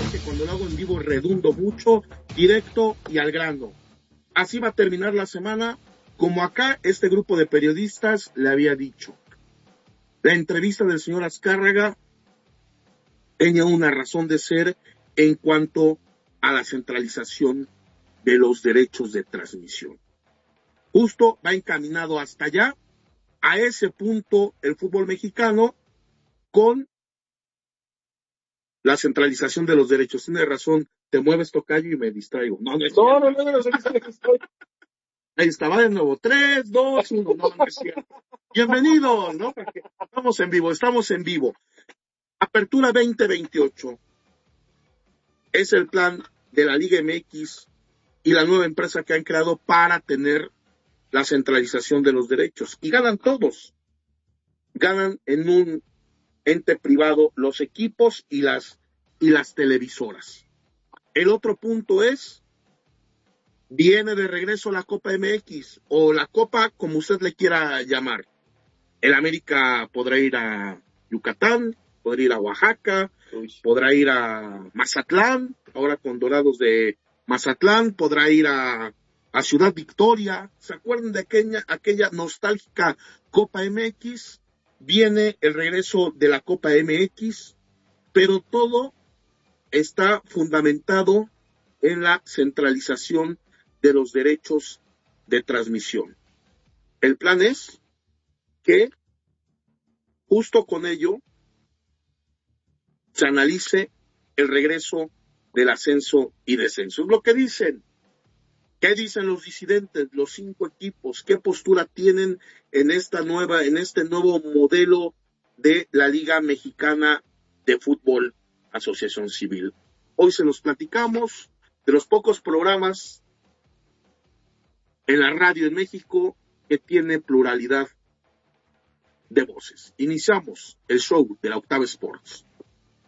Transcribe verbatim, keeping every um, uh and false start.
que cuando lo hago en vivo redundo mucho, directo y al grano. Así va a terminar la semana, como acá este grupo de periodistas le había dicho. La entrevista del señor Azcárraga tenía una razón de ser en cuanto a la centralización de los derechos de transmisión. Justo va encaminado hasta allá, a ese punto el fútbol mexicano, con la centralización de los derechos. Tiene razón, te mueves, tocayo, y me distraigo. No, no es No, cierto. no, no, no, no, no, no, no. Ahí estaba de nuevo, tres, dos, uno, no, no es cierto. Bienvenido, ¿no? Porque estamos en vivo, estamos en vivo. Apertura veinte veintiocho es el plan de la Liga M X y la nueva empresa que han creado para tener la centralización de los derechos. Y ganan todos. Ganan en un ente privado los equipos y las, y las televisoras. El otro punto es, viene de regreso la Copa M X, o la Copa como usted le quiera llamar. El América podrá ir a Yucatán, podrá ir a Oaxaca, Uy. podrá ir a Mazatlán, ahora con Dorados de Mazatlán, podrá ir a, a Ciudad Victoria. ¿Se acuerdan de aquella, aquella nostálgica Copa M X? Viene el regreso de la Copa M X, pero todo está fundamentado en la centralización de los derechos de transmisión. El plan es que justo con ello se analice el regreso del ascenso y descenso. Es lo que dicen. ¿Qué dicen los disidentes, los cinco equipos? ¿Qué postura tienen en esta nueva, en este nuevo modelo de la Liga Mexicana de Fútbol, Asociación Civil? Hoy se los platicamos, de los pocos programas en la radio en México que tiene pluralidad de voces. Iniciamos el show de la Octava Sports.